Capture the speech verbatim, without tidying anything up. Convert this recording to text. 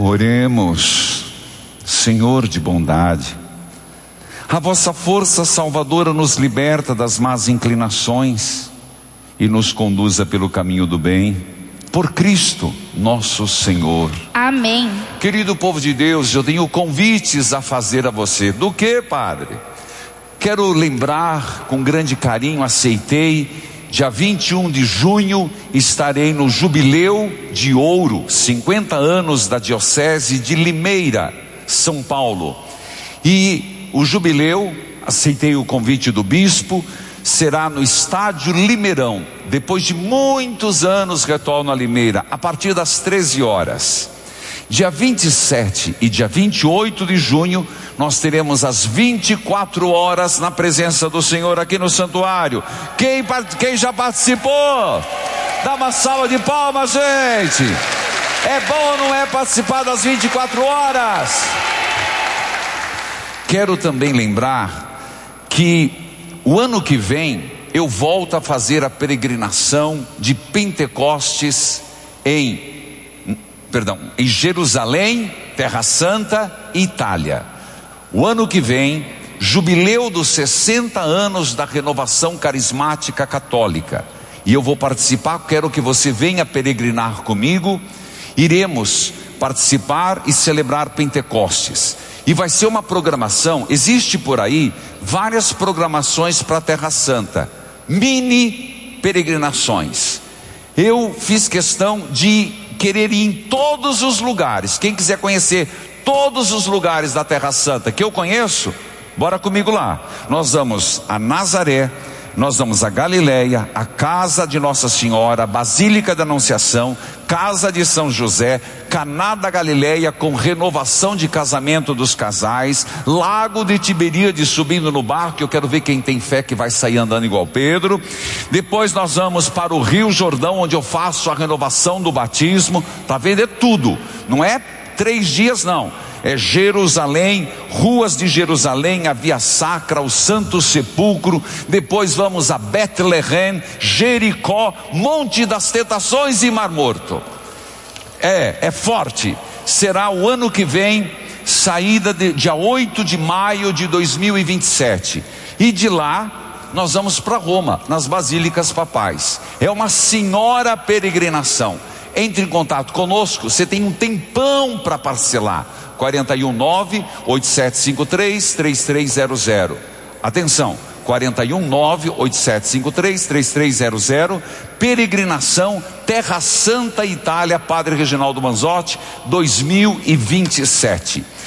Oremos. Senhor de bondade, a vossa força salvadora nos liberta das más inclinações e nos conduza pelo caminho do bem, por Cristo nosso Senhor. Amém. Querido povo de Deus, eu tenho convites a fazer a você. Do que, Padre? Quero lembrar, com grande carinho, aceitei, dia vinte e um de junho, estarei no Jubileu de Ouro, cinquenta anos da Diocese de Limeira, São Paulo. E o jubileu, aceitei o convite do bispo, será no estádio Limeirão. Depois de muitos anos retorno a Limeira, a partir das treze horas. Dia vinte e sete e dia vinte e oito de junho, nós teremos as vinte e quatro horas na presença do Senhor aqui no santuário. Quem, quem já participou? Dá uma salva de palmas, gente. É bom ou não é participar das vinte e quatro horas? Quero também lembrar que o ano que vem eu volto a fazer a peregrinação de Pentecostes em, perdão, em Jerusalém, Terra Santa e Itália. O ano que vem, jubileu dos sessenta anos da renovação carismática católica. E eu vou participar, quero que você venha peregrinar comigo. Iremos participar e celebrar Pentecostes. E vai ser uma programação, existe por aí várias programações para a Terra Santa, mini peregrinações. Eu fiz questão de querer ir em todos os lugares. Quem quiser conhecer todos os lugares da Terra Santa que eu conheço, bora comigo lá. Nós vamos a Nazaré, nós vamos a Galileia, a casa de Nossa Senhora, Basílica da Anunciação, casa de São José, Caná da Galileia com renovação de casamento dos casais, Lago de Tiberíades subindo no barco, eu quero ver quem tem fé que vai sair andando igual Pedro. Depois nós vamos para o Rio Jordão, onde eu faço a renovação do batismo. Tá vendo? É tudo, não é três dias não. É Jerusalém, ruas de Jerusalém, a Via Sacra, o Santo Sepulcro. Depois vamos a Betlehem, Jericó, Monte das Tentações e Mar Morto. É, é forte. Será o ano que vem, saída de, dia oito de maio de dois mil e vinte e sete. E de lá nós vamos para Roma, nas Basílicas Papais. É uma senhora peregrinação. Entre em contato conosco, você tem um tempão para parcelar. quatro um nove, oito sete cinco três, três três zero zero. Atenção, quatro um nove, oito sete cinco três, três três zero zero. Peregrinação Terra Santa Itália, Padre Reginaldo Manzotti, dois mil e vinte e sete.